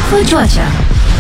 Info cuaca.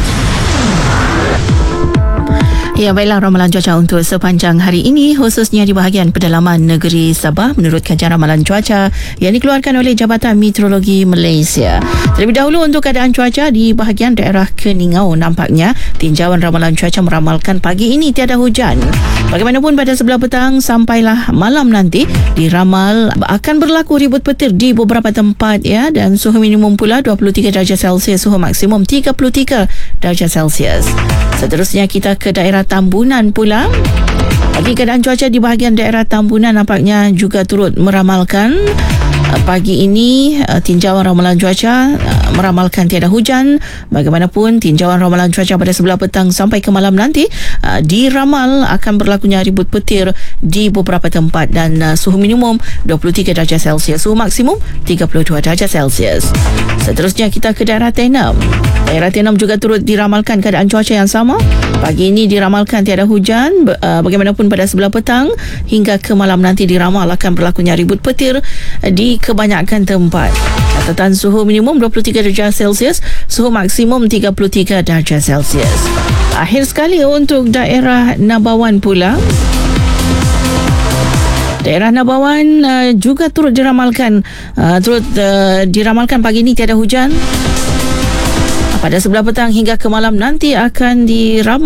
Ya, baiklah, ramalan cuaca untuk sepanjang hari ini, khususnya di bahagian pedalaman negeri Sabah menurut kajian ramalan cuaca yang dikeluarkan oleh Jabatan Meteorologi Malaysia. Terlebih dahulu untuk keadaan cuaca di bahagian daerah Keningau, nampaknya tinjauan ramalan cuaca meramalkan pagi ini tiada hujan. Bagaimanapun pada sebelah petang sampailah malam nanti diramal akan berlaku ribut petir di beberapa tempat ya, dan suhu minimum pula 23 darjah Celsius, suhu maksimum 33 darjah Celsius. Seterusnya kita ke daerah Tambunan pula. Bagi keadaan cuaca di bahagian daerah Tambunan nampaknya juga turut meramalkan pagi ini tinjauan ramalan cuaca meramalkan tiada hujan. Bagaimanapun tinjauan ramalan cuaca pada sebelah petang sampai ke malam nanti diramal akan berlakunya ribut petir di beberapa tempat dan suhu minimum 23 darjah Celsius, suhu maksimum 32 darjah Celsius. Seterusnya kita ke daerah Tenom. Daerah Tenom juga turut diramalkan keadaan cuaca yang sama. Pagi ini diramalkan tiada hujan. Bagaimanapun pada sebelah petang hingga ke malam nanti diramal akan berlakunya ribut petir di kebanyakan tempat. Catatan suhu minimum 23 darjah Celsius, suhu maksimum 33 darjah Celsius. Akhir sekali untuk daerah Nabawan pula. Daerah Nabawan juga turut diramalkan pagi ini tiada hujan. Pada sebelah petang hingga ke malam nanti akan diramal